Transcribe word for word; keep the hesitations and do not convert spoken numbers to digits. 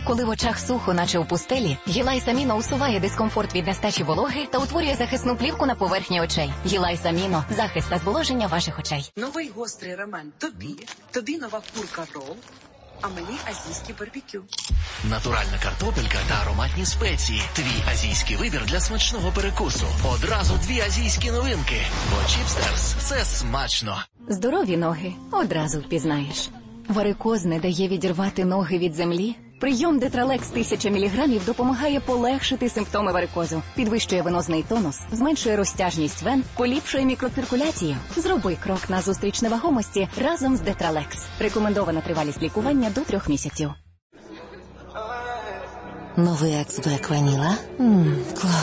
Коли в очах сухо, наче у пустелі, Гілайс Аміно усуває дискомфорт від нестачі вологи та утворює захисну плівку на поверхні очей. Гілайс Аміно – захист та зволоження ваших очей. Новий гострий роман тобі, тобі нова курка рол, а мені азійський барбекю. Натуральна картопелька та ароматні спеції. Твій азійський вибір для смачного перекусу. Одразу дві азійські новинки. Бо Чіпстерс – це смачно. Здорові ноги одразу впізнаєш. Варикоз не дає відірвати ноги від землі? Прийом Детралекс тисяча міліграмів допомагає полегшити симптоми варикозу. Підвищує венозний тонус, зменшує розтяжність вен, поліпшує мікроциркуляцію. Зроби крок назустріч невагомості разом з Детралекс. Рекомендована тривалість лікування до трьох місяців. Новий Ексбек Ваніла? Ммм, клас.